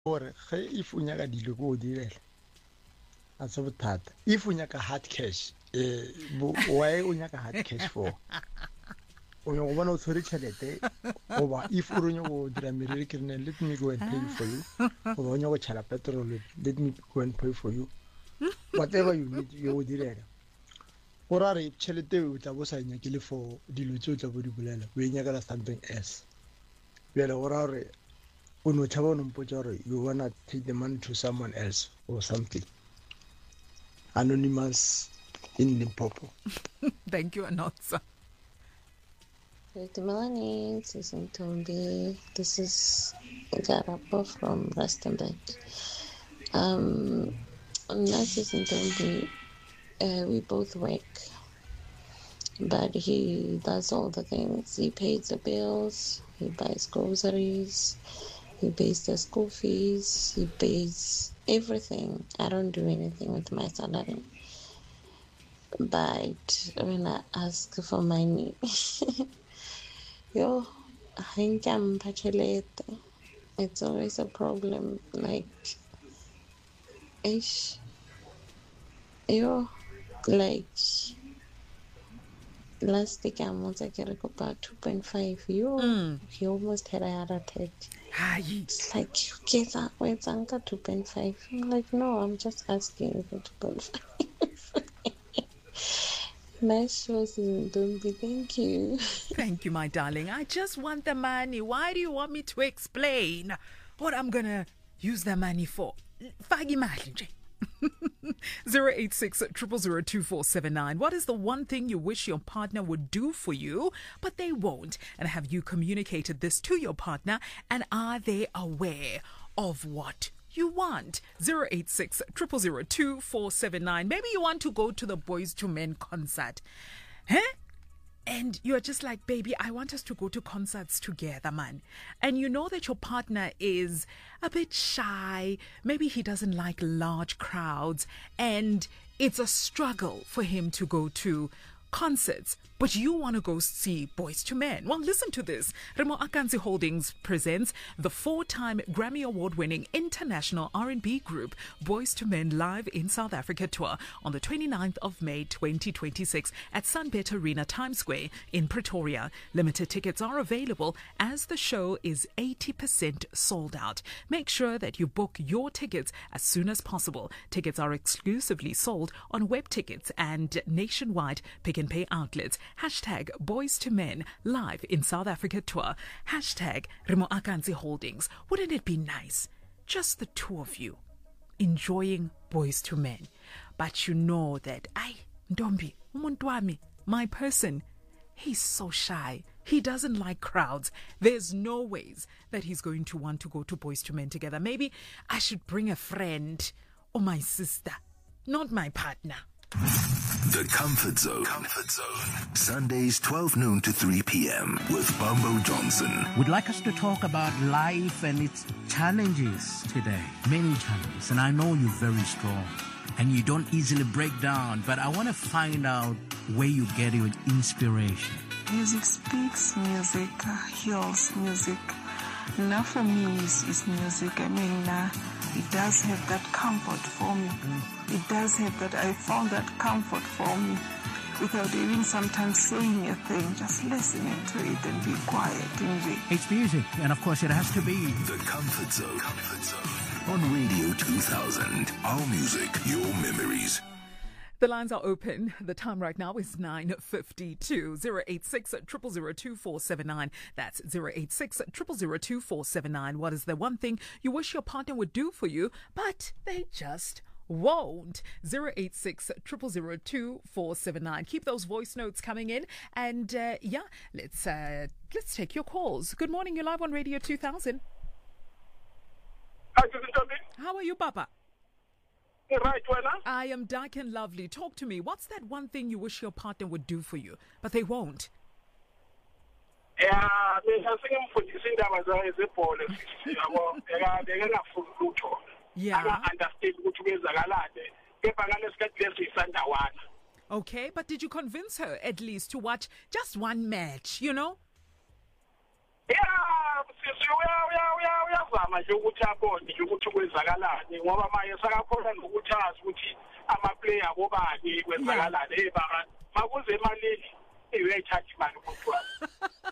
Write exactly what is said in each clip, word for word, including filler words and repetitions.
Gore if o nyaka dilo go direla a tse bothata if o nyaka hard cash eh why o nyaka hard cash for o nyaka bona o tshwere tšhelete goba if o renya go dira meriri ke rene let me go and pay for you goba o nyaka go tšhala petrol let me go and pay for you whatever you need yo go direla gore a re tšhelete o tla bo sa nyakile for dilo tse o tla bo di bolela o e nyakela something else bjale gore a re you wanna take the money to someone else or something. Anonymous in Limpopo. Thank you, Anotsa. Good morning, this is Ntombi. This is Garapo from Rustenburg. Um, Nurses Ntombi, uh, we both work, but he does all the things. He pays the bills, he buys groceries, he pays the school fees, he pays everything. I don't do anything with my salary. But when I ask for money, yo, it's always a problem. Like, ish, yo, like, last week I was like about two point five. Yo, Mm. he almost had a heart attack. Hi. It's like, you get that with Anka two point five. I'm like, no, I'm just asking for two point five. Nice shows, Ntombi. Thank you. Thank you, my darling. I just want the money. Why do you want me to explain what I'm going to use the money for? Fagi mali nje. zero eight six, zero zero zero, two four seven nine. What is the one thing you wish your partner would do for you, but they won't? And have you communicated this to your partner? And are they aware of what you want? zero eight six, zero zero zero, two four seven nine. Maybe you want to go to the Boys to Men concert. Huh? And you're just like, baby, I want us to go to concerts together, man. And you know that your partner is a bit shy. Maybe he doesn't like large crowds. And it's a struggle for him to go to concerts. But you want to go see Boys to Men. Well, listen to this. Remo Akanzi Holdings presents the four-time Grammy Award-winning international R and B group Boys to Men live in South Africa tour on the twenty-ninth of May twenty twenty-six at Sunbet Arena Times Square in Pretoria. Limited tickets are available as the show is eighty percent sold out. Make sure that you book your tickets as soon as possible. Tickets are exclusively sold on web tickets and nationwide pick and pay outlets. Hashtag Boys to Men live in South Africa tour. Hashtag Remo Akanzi Holdings. Wouldn't it be nice? Just the two of you enjoying Boys to Men. But you know that, ay, Ntombi, umuntu wami, my person, he's so shy. He doesn't like crowds. There's no ways that he's going to want to go to Boys to Men together. Maybe I should bring a friend or my sister, not my partner. The Comfort Zone. Comfort Zone. Sundays, twelve noon to three p.m. with Bumbo Johnson. Would like us to talk about life and its challenges today. Many challenges. And I know you're very strong and you don't easily break down, but I want to find out where you get your inspiration. Music speaks, music uh, heals, music. Now for me, is is music. I mean, uh, it does have that comfort for me. It does have that, I found that comfort for me without even sometimes saying a thing, just listening to it and be quiet. And It's music, and of course it has to be. The Comfort Zone. Comfort Zone. On Radio two thousand. Our music, your memories. The lines are open. The time right now is nine fifty-two. zero eight six, zero zero zero, two four seven nine. That's zero eight six, zero zero zero, two four seven nine. What is the one thing you wish your partner would do for you, but they just won't? zero eight six, zero zero zero, two four seven nine. Keep those voice notes coming in. And uh, yeah, let's uh, let's take your calls. Good morning. You're live on Radio two thousand. Hi, this is Ntombi. How are you, Papa? Right, Wena. I am dark and lovely. Talk to me. What's that one thing you wish your partner would do for you, but they won't? Yeah, mina sengimfundisa indaba zebhola yabo ekangafuni lutho. Yeah. Aka-understand ukuthi kwenzakalani. Kepha ngalesikhathi lesi isandawana. Okay, but did you convince her at least to watch just one match, you know? Yeah, sisi uya uya uya uyazama nje ukuthi abone nje ukuthi kwenzakalani ngoba manje sakakhona nokuthi azi ukuthi ama-player bobani kwenzakalani hey baba makuze emalini uyayithatha imali umuntu wakhe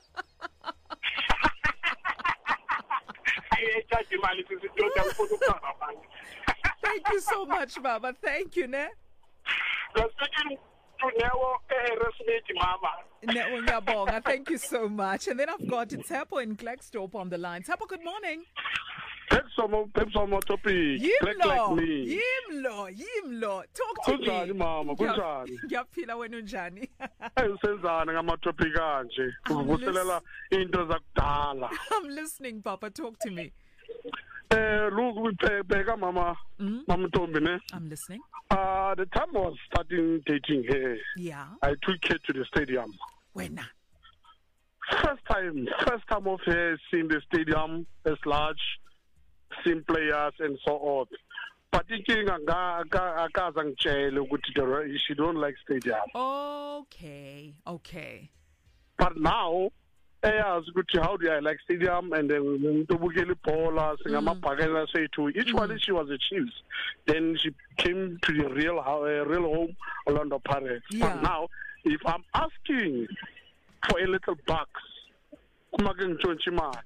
uyayithatha imali sisi ndoda ufuna ukuhamba manje. Thank you so much, Baba. Thank you, ne? Speaking to Newo Resmith Mama. Newo Nyabonga, thank you so much. And then I've got Tsepo in Klerksdorp on the line. Tsepo, good morning. Pepsomo, Pepsomo topic. Yimlo, yimlo, yimlo. Talk to kunjani me. mama, kunjani? Ngiyaphila wena unjani? Ayisenzana ngama-topic kanje. Uvuselela into zakudala. I'm listening, Papa. Talk to me. Eh, look, we bheka mama, mama Ntombi ne. I'm listening. Uh, the time I was starting dating her, Yeah. I took her to the stadium. When? First time, first time of her seeing the stadium as large, seeing players and so on. But inkinga akaza ngitshela ukuthi she don't like stadium. Okay, okay. But now, eyazi ukuthi how do I like stadium and then umuntu obukela ibhola singamabhakela sethu. Each one she was a Chiefs. Then she came to the real uh, real home, Orlando Pirates. Yeah. But now, if I'm asking for a little bucks, kumake ngitshontshe imali.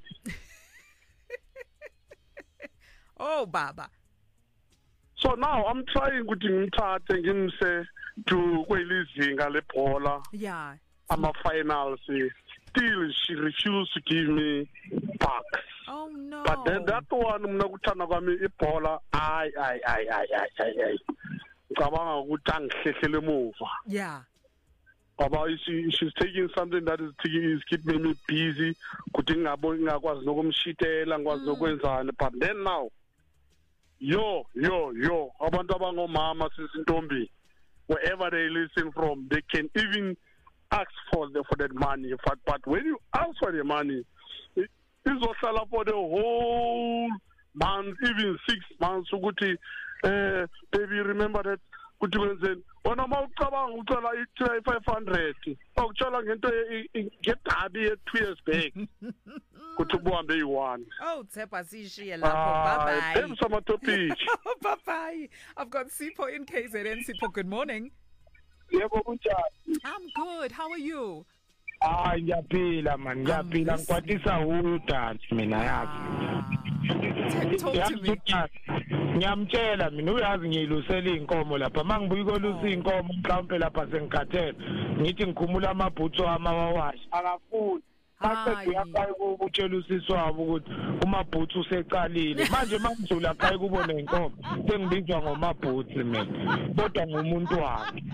Oh, Baba. So now I'm trying ukuthi ngimthathe ngimse to kwelizinga lebhola Yeah. ama-finals. Still she refused to give me bucks. Oh, no. But then that one mina kuthanda kwami ibhola ay ay ay ay ay ay ay ngicabanga ukuthi angihlehlele emuva. Yeah. Ngoba she, she's taking something that is taking is keeping me busy ukuthi ngingabo ngingakwazi nokumshitela ngikwazi nokwenzana. But then now yo yo yo abantu abangomama sisintombi wherever they listen from they can even ask for the for that money. But, but when you ask for the money, it izohlala for the whole month, even six months. Ukuthi, uh, baby, remember that. Ukuthi wenzeni? Wena mawucabanga ucela i five hundred. Awucela ngento ngedabi ye two years back. Ukuthi ubuhambe yi-one. Oh, Tsepa sishiye lapho. Bye-bye. Them some topic. Bye-bye. I've got Sipho in K Z N. Sipho, good morning. Yebo kunjani? I'm good. How are you? Ah, ngiyaphila man, ngiyaphila ngikwatisa udansi mina yazi. Talk to me. Ngiyamtshela mina uyazi ngiyilusela inkomo lapha mangibuyi kolusa inkomo mhlawumbe lapha sengikhathele ngithi ngikhumula amabhutsu amawawashi akafuni mase uyaqala ukutshela usisi wabo ukuthi umabhutsu usecalile manje mangizula aqala kubona inkomo sengibizwa ngomabhutsu mina kodwa ngumuntu wakhe.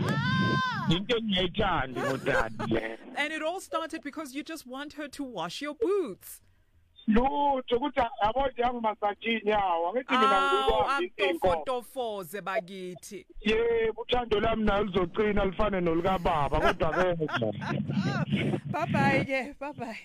And it all started because you just want her to wash your boots. No, ukuthi abodi yangu masajini yawo angithi mina ngikwazi inkomo. Fotofoze bakithi. Yebo uthando lami nalo luzocina lifane nolika baba kodwa ke. Bye bye ke, bye bye.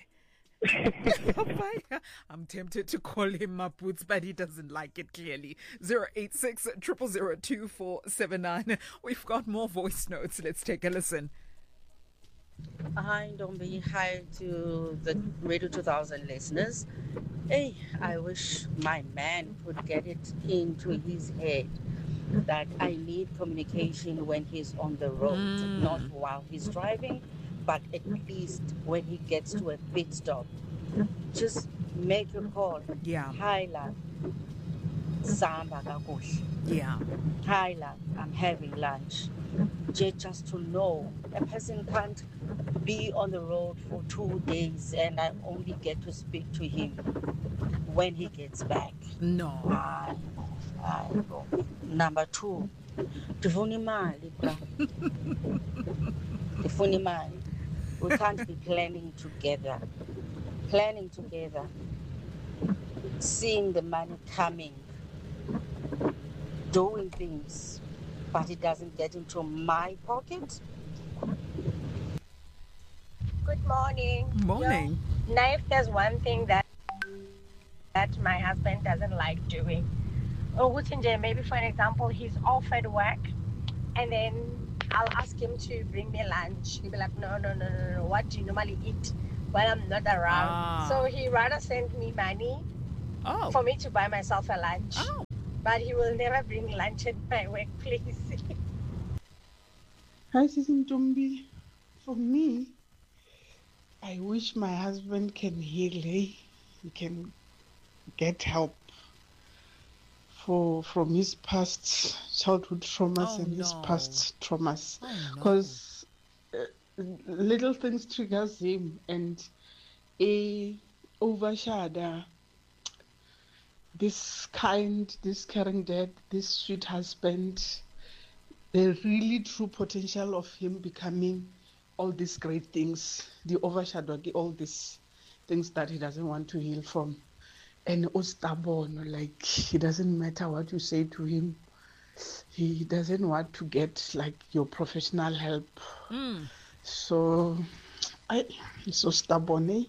I'm tempted to call him my boots, but he doesn't like it clearly. zero eight six, zero zero zero, two four seven nine. We've got more voice notes. Let's take a listen. Hi, Ndombi. Hi to the Radio two thousand listeners. Hey, I wish my man could get it into his head that I need communication when he's on the road, mm. not while he's driving, but at least when he gets to a pit stop. Just make a call. Yeah. Hi, love. Samba kakuhle. Yeah. Hi, love. I'm having lunch. Just to know a person can't be on the road for two days and I only get to speak to him when he gets back. No. Uh, uh, number two, tifuna imali, bra. Tifuna imali. We can't be planning together. Planning together, seeing the money coming, doing things, but it doesn't get into my pocket. Good morning. Morning. You know, now if there's one thing that that my husband doesn't like doing, or maybe for an example, he's off at work, and then I'll ask him to bring me lunch. He'll be like, no, no, no, no, no. What do you normally eat while I'm not around. Ah. So he rather sent me money oh. for me to buy myself a lunch. Oh. But he will never bring lunch at my workplace. Hi, Sisin Tumbi. For me, I wish my husband can heal. Eh? He can get help for from his past childhood traumas Oh, and his no. past traumas. Oh, no. Because uh, little things triggers him and a overshadow this kind, this caring dad, this sweet husband, the really true potential of him becoming all these great things, the overshadow all these things that he doesn't want to heal from. And stubborn, like it doesn't matter what you say to him. He doesn't want to get like your professional help. Mm. So I he's so stubborn, eh?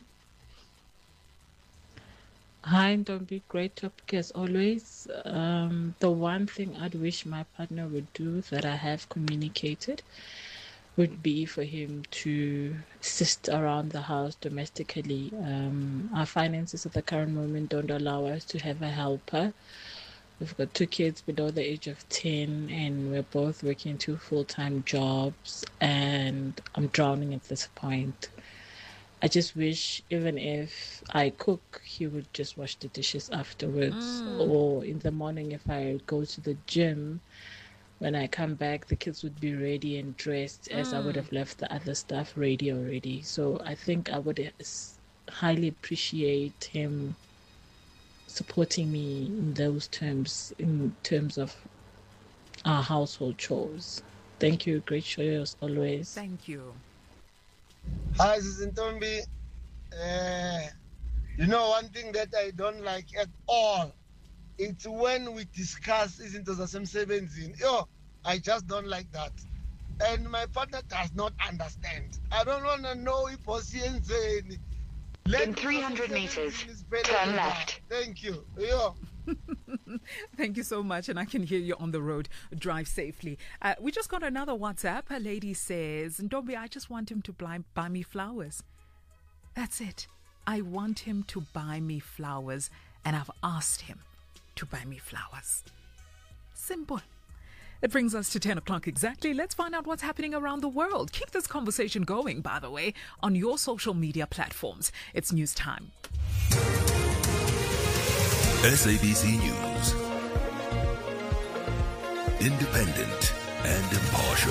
Hi, don't be great topic as always. Um, the one thing I'd wish my partner would do that I have communicated would be for him to assist around the house domestically. Um, our finances at the current moment don't allow us to have a helper. We've got two kids below the age of ten, and we're both working two full-time jobs, and I'm drowning at this point. I just wish, even if I cook, he would just wash the dishes afterwards. Mm. Or in the morning, if I go to the gym, when I come back, the kids would be ready and dressed, as I would Mm. have left the other stuff ready already. So I think I would s- highly appreciate him supporting me in those terms, in terms of our household chores. Thank you. Great show as always. Thank you. Hi, this is Ntombi. Uh, you know, one thing that I don't like at all, it's when we discuss izinto zasemsebenzini. Yo, I just don't like that. And my partner does not understand. I don't want to know if yenzeni. In three hundred meters, turn left. Thank you. Yo. Thank you so much, and I can hear you on the road. Drive safely. Uh, we just got another WhatsApp. A lady says, Ntombi, I just want him to buy, buy me flowers. That's it. I want him to buy me flowers, and I've asked him to buy me flowers. Simple. It brings us to ten o'clock exactly. Let's find out what's happening around the world. Keep this conversation going, by the way, on your social media platforms. It's news time. S A B C News. Independent and impartial.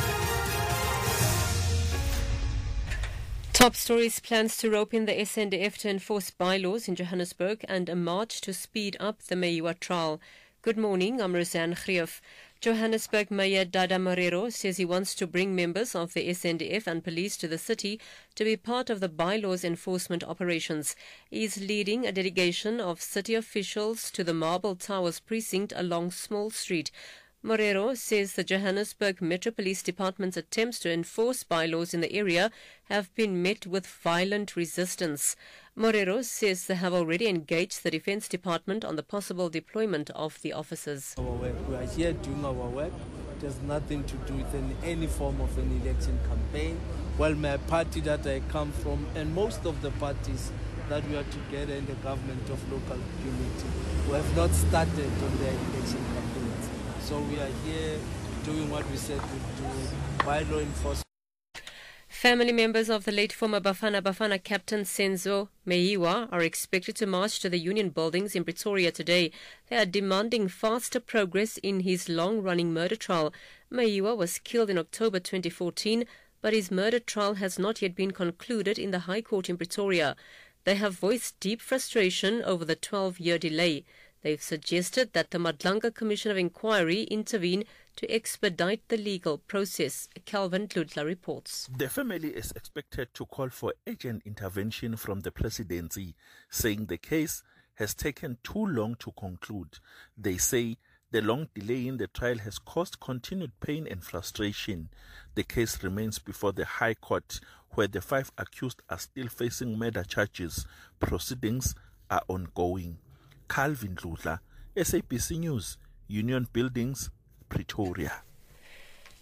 Top stories: plans to rope in the S A D F to enforce bylaws in Johannesburg and a march to speed up the Meyiwa trial. Good morning, I'm Roseanne Greef. Johannesburg Mayor Dada Marero says he wants to bring members of the S A D F and police to the city to be part of the bylaws enforcement operations. He is leading a delegation of city officials to the Marble Towers precinct along Small Street. Marero says the Johannesburg Metro Police Department's attempts to enforce bylaws in the area have been met with violent resistance. Marero says they have already engaged the Defence Department on the possible deployment of the officers. Our work. We are here doing our work. It has nothing to do with any, any form of an election campaign. Well, my party that I come from and most of the parties that we are together in the government of local unity, we have not started on their election campaigns. So we are here doing what we said we do, bylaw enforcement. Family members of the late former Bafana Bafana captain Senzo Meyiwa are expected to march to the Union Buildings in Pretoria today. They are demanding faster progress in his long-running murder trial. Meyiwa was killed in October twenty fourteen, but his murder trial has not yet been concluded in the High Court in Pretoria. They have voiced deep frustration over the twelve-year delay. They've suggested that the Madlanga Commission of Inquiry intervene to expedite the legal process. Calvin Dludla reports. The family is expected to call for urgent intervention from the presidency, saying the case has taken too long to conclude. They say the long delay in the trial has caused continued pain and frustration. The case remains before the High Court, where the five accused are still facing murder charges. Proceedings are ongoing. Calvin Dludla, S A B C News, Union Buildings, Pretoria.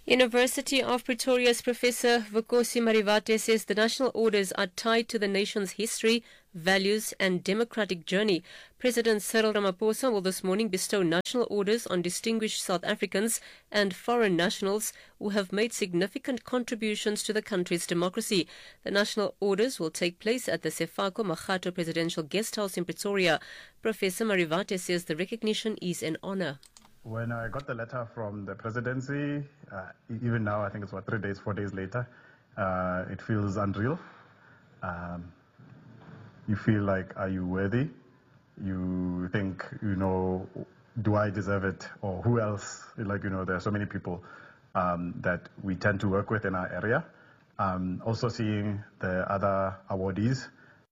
University of Pretoria's Professor Vukosi Marivate says the national orders are tied to the nation's history, values and democratic journey. President Cyril Ramaphosa will this morning bestow national orders on distinguished South Africans and foreign nationals who have made significant contributions to the country's democracy. The national orders will take place at the Sefako Makgato Presidential Guest House in Pretoria. Professor Marivate says the recognition is an honor. When I got the letter from the presidency, uh, even now, I think it's what, three days, four days later, uh, it feels unreal. Um, you feel like, are you worthy? You think, you know, do I deserve it? Or who else? Like, you know, there are so many people um, that we tend to work with in our area. Um, also seeing the other awardees.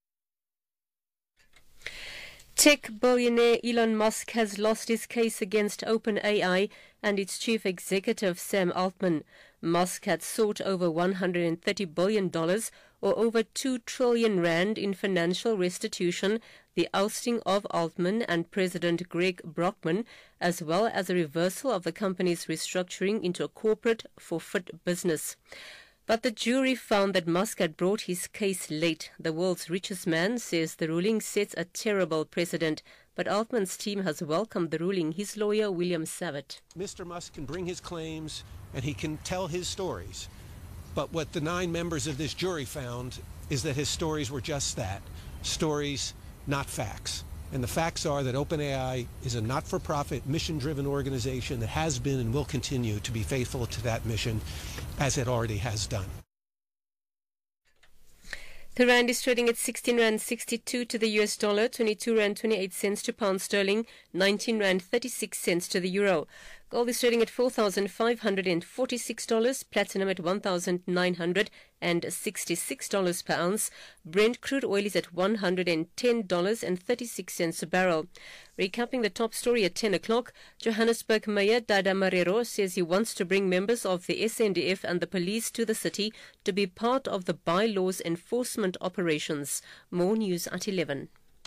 Tech billionaire Elon Musk has lost his case against OpenAI and its chief executive Sam Altman. Musk had sought over one hundred thirty billion dollars or over two trillion rand in financial restitution, the ousting of Altman and President Greg Brockman, as well as a reversal of the company's restructuring into a corporate for-profit business. But the jury found that Musk had brought his case late. The world's richest man says the ruling sets a terrible precedent. But Altman's team has welcomed the ruling. His lawyer, William Savitt. Mister Musk can bring his claims and he can tell his stories. But what the nine members of this jury found is that his stories were just that, stories, not facts. And the facts are that OpenAI is a not-for-profit, mission-driven organization that has been and will continue to be faithful to that mission, as it already has done. The rand is trading at sixteen rand sixty-two to the U S dollar, twenty-two rand twenty-eight cents to pound sterling, nineteen rand thirty-six cents to the euro. Gold is trading at four thousand five hundred forty-six dollars, platinum at one thousand nine hundred sixty-six dollars per ounce. Brent crude oil is at one hundred ten dollars and thirty-six cents a barrel. Recapping the top story at ten o'clock, Johannesburg Mayor Dada Marero says he wants to bring members of the S A N D F and the police to the city to be part of the bylaws enforcement operations. More news at eleven.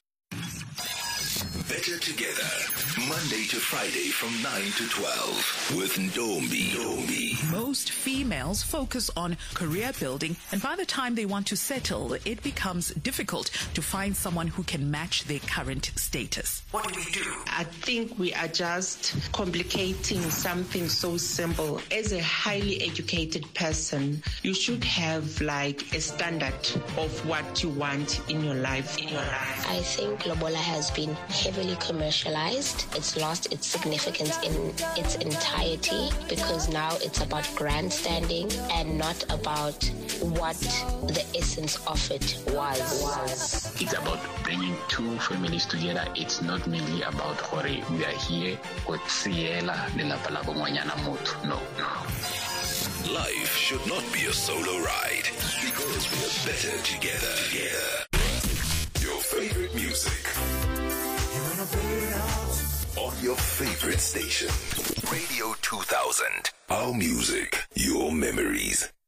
Better Together, Monday to Friday from nine to twelve with Ndombi. Ndombi. Most females focus on career building, and by the time they want to settle, it becomes difficult to find someone who can match their current status. What do we do? I think we are just complicating something so simple. As a highly educated person, you should have like a standard of what you want in your life. In your life. I think Lobola has been heavily commercialized. It's lost its significance in its entirety because now it's about grandstanding and not about what the essence of it was. was. It's about bringing two families together. It's not merely about hore we are here with Siela lelapa la bongwanyana motho. No, no. Life should not be a solo ride because we are better together. Together. Your favorite music. On your favorite station. Radio two thousand. Our music, your memories.